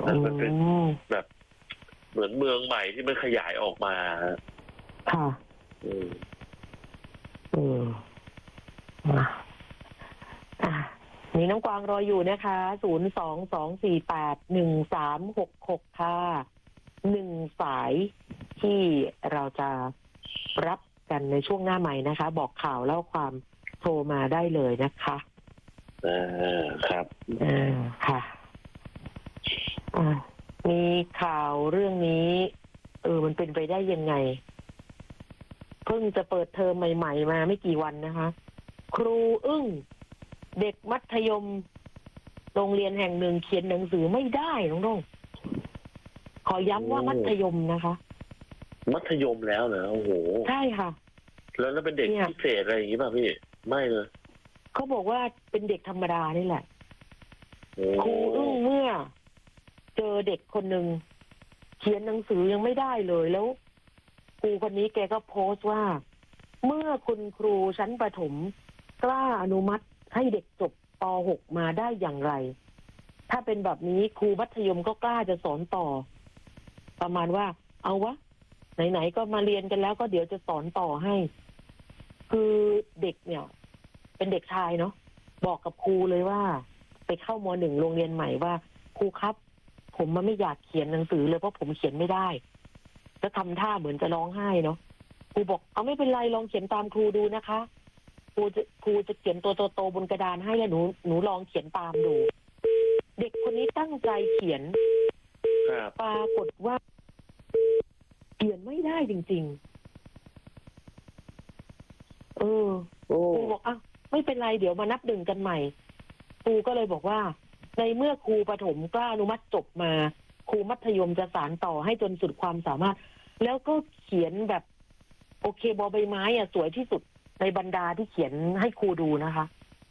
มันเป็นแบบเหมือนเมืองใหม่ที่มันขยายออกมาค่ะมีน้องกวางรออยู่นะคะ022481366ค่ะ1 สายที่เราจะรับกันในช่วงหน้าใหม่นะคะบอกข่าวเล่าความโทรมาได้เลยนะคะครับค่ะมีข่าวเรื่องนี้มันเป็นไปได้ยังไงเพิ่งจะเปิดเทอมใหม่ๆมาไม่กี่วันนะคะครูอึ้งเด็กมัธยมโรงเรียนแห่งหนึ่งเขียนหนังสือไม่ได้น้องขอย้ำว่ามัธยมนะคะมัธยมแล้วเหรอโอ้โหใช่ค่ะแล้วเป็นเด็กพิเศษอะไรอย่างนี้ป่ะพี่ไม่เลยเขาบอกว่าเป็นเด็กธรรมดานี่แหละครูอึ้งเมื่อเจอเด็กคนหนึ่งเขียนหนังสือยังไม่ได้เลยแล้วครูคนนี้แกก็โพสต์ว่าเมื่อคุณครูชั้นประถมกล้าอนุมัติให้เด็กจบป .6 มาได้อย่างไรถ้าเป็นแบบนี้ครูมัธยมก็กล้าจะสอนต่อประมาณว่าเอาวะไหนๆก็มาเรียนกันแล้วก็เดี๋ยวจะสอนต่อให้คือเด็กเนี่ยเป็นเด็กชายเนาะบอกกับครูเลยว่าไปเข้าม.1 โรงเรียนใหม่ว่าครูครับผมมันไม่อยากเขียนหนังสือเลยเพราะผมเขียนไม่ได้จะทำท่าเหมือนจะร้องไห้เนาะครูบอกเอาไม่เป็นไรลองเขียนตามครูดูนะคะครูจะเขียนตัวโตๆบนกระดานให้แล้วหนูลองเขียนตามดูเด็กคนนี้ตั้งใจเขียนปรากฏว่าเขียนไม่ได้จริงๆครูบอกอ่ะไม่เป็นไรเดี๋ยวมานับหนึ่งกันใหม่ครูก็เลยบอกว่าในเมื่อครูประถมกล้าอนุมัติจบมาครูมัธยมจะสานต่อให้จนสุดความสามารถแล้วก็เขียนแบบโอเคบอใบไม้อ่ะสวยที่สุดในบรรดาที่เขียนให้ครูดูนะคะ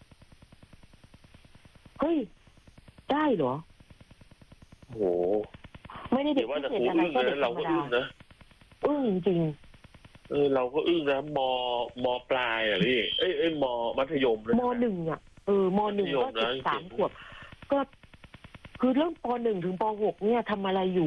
เฮ้ยได้เหรอโหไม่ได้เด็กพิเศษอะไรก็เด็กธรรมดาอึ้งจริงเราก็อึ้งนะมปลายอ่ะพี่มมัธยมม.1อ่ะม.1ก็13 ขวบก็คือเรื่องป.1 ถึงป.6 เนี่ยทำอะไรอยู่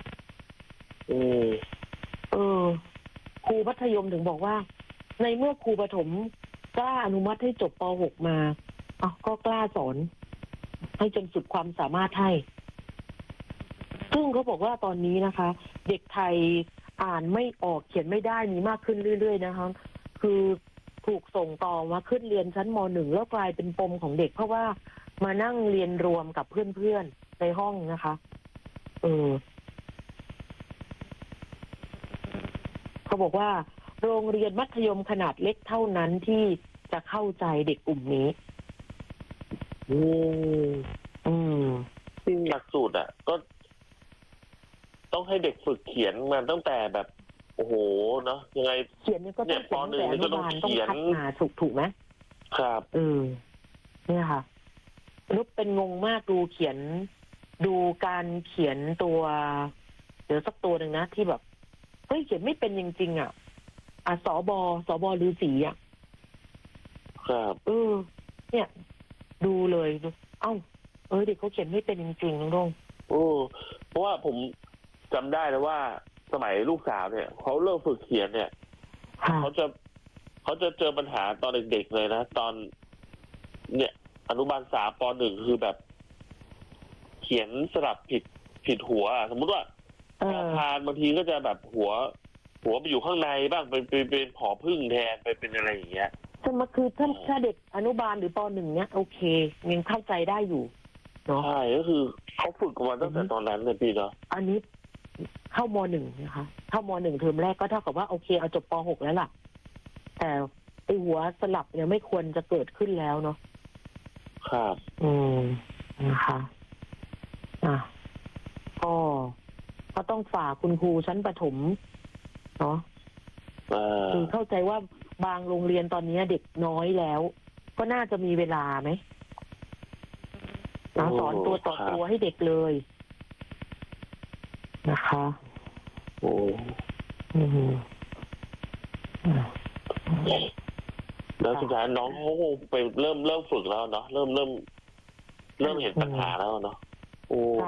ครูมัธยมถึงบอกว่าในเมื่อครูประถมกล้าอนุมัติให้จบป.6 มาก็กล้าสอนให้จนสุดความสามารถให้ซึ่งเขาบอกว่าตอนนี้นะคะเด็กไทยอ่านไม่ออกเขียนไม่ได้มีมากขึ้นเรื่อยๆนะคะคือถูกส่งต่อมาขึ้นเรียนชั้นม.1 แล้วกลายเป็นปมของเด็กเพราะว่ามานั่งเรียนรวมกับเพื่อนๆในห้องนะคะเขาบอกว่าโรงเรียนมัธยมขนาดเล็กเท่านั้นที่จะเข้าใจเด็กกลุ่มนี้ซึ่งหลักสูตรอ่ะก็ต้องให้เด็กฝึกเขียนมาตั้งแต่แบบโอ้โหเนาะยังไงเขียนเนี่ยก็ต้องป.1 ก็ต้องเขียนต้องคัดมาถูกไหมครับเนี่ยค่ะนุ๊กเป็นงงมากดูการเขียนตัวเดี๋ยวสักตัวหนึ่งนะที่แบบเฮ้ยเขียนไม่เป็นจริงๆอ่ะสบฤาษีอ่ะครับเนี่ยดูเลยเด็กเขาเขียนไม่เป็นจริงๆน้องเพราะว่าผมจำได้เลยว่าสมัยลูกสาวเนี่ยเขาเริ่มฝึกเขียนเนี่ยเขาจะเจอปัญหาตอนเด็กๆเลยนะตอนเนี่ยอนุบาล3 ป .1 คือแบบเขียนสลับผิดหัวสมมุติว่าพานบางทีก็จะแบบหัวไปอยู่ข้างในบ้างเป็นผอพึ่งแทนไปเป็นอะไรอย่างเงี้ยแต่มาคือถ้าเด็กอนุบาลหรือป .1 เนี่ยโอเคยังเข้าใจได้อยู่เนาะใช่ก็คือเขาฝึกมาตั้งแต่ตอนนั้นเลยพี่เนาะอันนี้เข้าม .1 นะคะเข้าม .1 เทอมแรกก็เท่ากับว่าโอเคเอาจบป .6 แล้วล่ะแต่ไอหัวสลับเนี่ยไม่ควรจะเกิดขึ้นแล้วเนาะครับนะคะก็ต้องฝากคุณครูชั้นประถมเนาะคือเข้าใจว่าบางโรงเรียนตอนนี้เด็กน้อยแล้วก็น่าจะมีเวลาไหมสอนตัวต่อตัวให้เด็กเลยนะคะแล้วสุดท้ายน้องเขาไปเริ่มฝึกแล้วเนาะเริ่มเห็นปัญหาแล้วเนาะ